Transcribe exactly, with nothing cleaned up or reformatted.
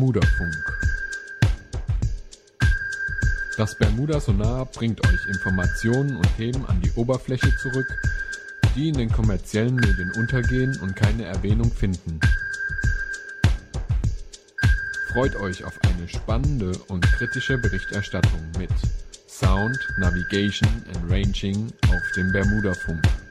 Bermudafunk. Das Bermuda-Sonar bringt euch Informationen und Themen an die Oberfläche zurück, die in den kommerziellen Medien untergehen und keine Erwähnung finden. Freut euch auf eine spannende und kritische Berichterstattung mit Sound, Navigation and Ranging auf dem Bermudafunk.